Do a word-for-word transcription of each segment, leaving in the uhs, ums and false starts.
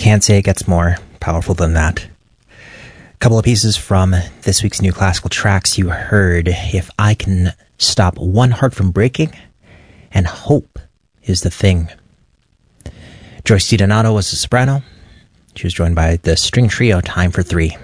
Can't say it gets more powerful than that. A couple of pieces from this week's New Classical Tracks. You heard If I Can Stop One Heart From Breaking, and Hope Is the Thing. Joyce DiDonato was a soprano. She was joined by the string trio Time for Three.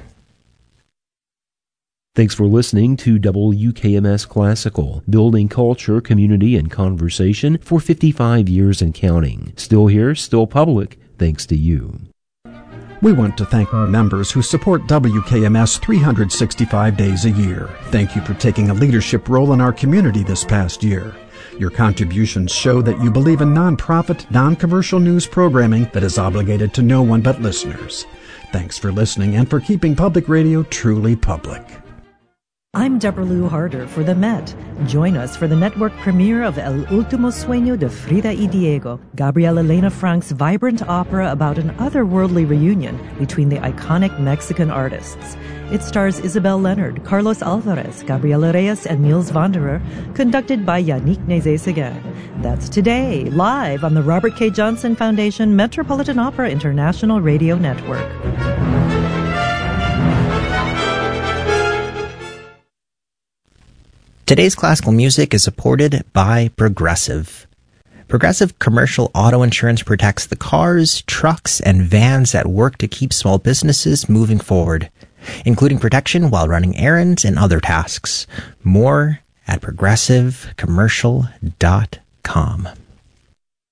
Thanks for listening to W K M S Classical, building culture, community, and conversation for fifty-five years and counting. Still here, still public, thanks to you. We want to thank our members who support W K M S three hundred sixty-five days a year. Thank you for taking a leadership role in our community this past year. Your contributions show that you believe in nonprofit, non-commercial news programming that is obligated to no one but listeners. Thanks for listening and for keeping public radio truly public. I'm Deborah Lou Harder for the Met. Join us for the network premiere of El Último Sueño de Frida y Diego, Gabriela Elena Frank's vibrant opera about an otherworldly reunion between the iconic Mexican artists. It stars Isabel Leonard, Carlos Alvarez, Gabriela Reyes, and Niels Wanderer, conducted by Yannick Nézet-Séguin. That's today, live on the Robert K. Johnson Foundation Metropolitan Opera International Radio Network. Today's classical music is supported by Progressive. Progressive Commercial Auto Insurance protects the cars, trucks, and vans that work to keep small businesses moving forward, including protection while running errands and other tasks. More at progressive commercial dot com.